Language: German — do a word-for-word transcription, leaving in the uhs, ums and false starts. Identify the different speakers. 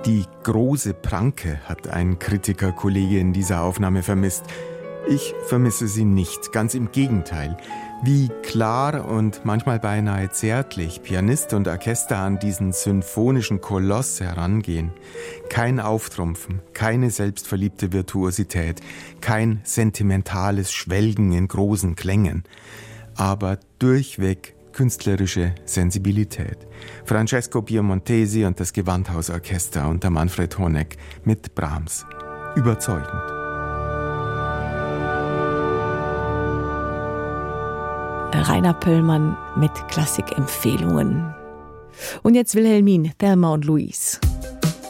Speaker 1: Die große Pranke hat ein Kritikerkollege in dieser Aufnahme vermisst. Ich vermisse sie nicht, ganz im Gegenteil. Wie klar und manchmal beinahe zärtlich Pianist und Orchester an diesen symphonischen Koloss herangehen. Kein Auftrumpfen, keine selbstverliebte Virtuosität, kein sentimentales Schwelgen in großen Klängen, aber durchweg künstlerische Sensibilität. Francesco Piemontesi und das Gewandhausorchester unter Manfred Honeck mit Brahms. Überzeugend.
Speaker 2: Rainer Pöllmann mit Klassikempfehlungen. Und jetzt Wilhelmin, Thelma und Louise.